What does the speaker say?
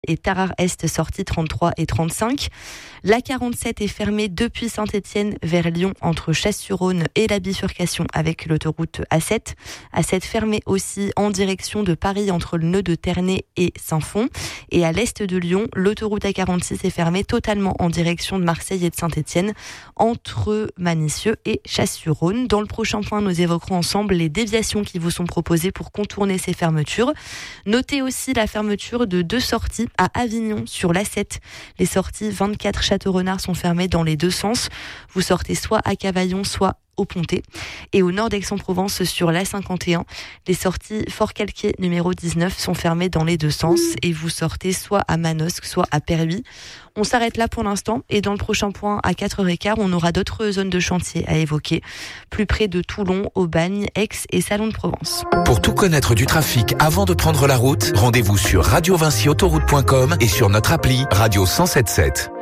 et Tarare-Est, sortie 33 et 35. La 47 est fermée depuis Saint-Étienne vers Lyon entre Chasse-sur-Rhône et la bifurcation avec l'autoroute A7. A7 fermée aussi en direction de Paris entre le nœud de Ternay et Saint-Fond. Et à l'est de Lyon, l'autoroute A46 est fermée totalement en direction de Marseille et de Saint-Étienne entre Manicieux et Chasse-sur-Rhône. Dans le prochain point, nous évoquerons ensemble les déviations qui vous sont proposées pour contourner ces fermetures. Notez aussi la fermeture de 2 sorties à Avignon sur l'A7. Les sorties 24 Château-Renard sont fermées dans les 2 sens. Vous sortez soit à Cavaillon, soit au Pontet. Et au nord d'Aix-en-Provence sur l'A51, les sorties Fort-Calquier numéro 19 sont fermées dans les 2 sens et vous sortez soit à Manosque, soit à Perhuis. On s'arrête là pour l'instant et dans le prochain point à 4h15, on aura d'autres zones de chantier à évoquer, plus près de Toulon, Aubagne, Aix et Salon de Provence. Pour tout connaître du trafic avant de prendre la route, rendez-vous sur radiovincyautoroute.com et sur notre appli Radio 107.7.